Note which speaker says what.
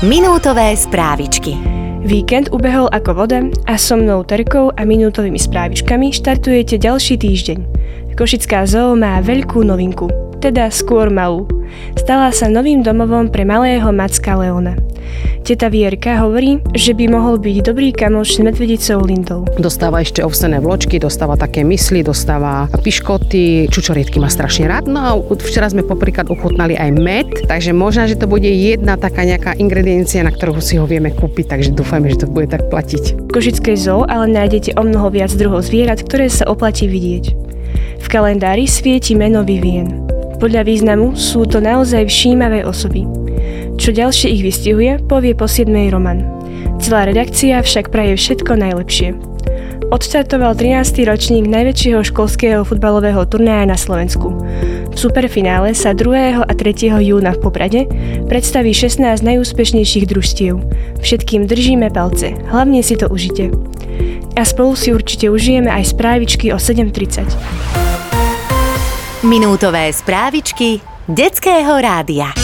Speaker 1: Minútové správičky.
Speaker 2: Víkend ubehol ako voda a so mnou Terkou a minútovými správičkami štartujete ďalší týždeň. Košická zoo má veľkú novinku, teda skôr malú. Stala sa novým domovom pre malého macka Leona. Teta Vierka hovorí, že by mohol byť dobrý kamoš s medvedicou Lindou.
Speaker 3: Dostáva ešte ovsené vločky, dostáva také mysli, dostáva piškoty, čučoriedky má strašne rád. No a včera sme popríklad ochutnali aj med, takže možno, že to bude jedna taká nejaká ingrediencia, na ktorú si ho vieme kúpiť, takže dúfajme, že to bude tak platiť.
Speaker 2: V Košickej zoo ale nájdete omnoho viac druhov zvierat, ktoré sa oplatí vidieť. V kalendári svieti meno Vivien. Podľa významu sú to naozaj všímavé osoby. Čo ďalšie ich vystihuje, povie po 7. Roman. Celá redakcia však praje všetko najlepšie. Odštartoval 13. ročník najväčšieho školského futbalového turnaja na Slovensku. V superfinále sa 2. a 3. júna v Poprade predstaví 16 najúspešnejších družstiev. Všetkým držíme palce, hlavne si to užite. A spolu si určite užijeme aj správičky o 7:30.
Speaker 1: Minútové správičky Detského rádia.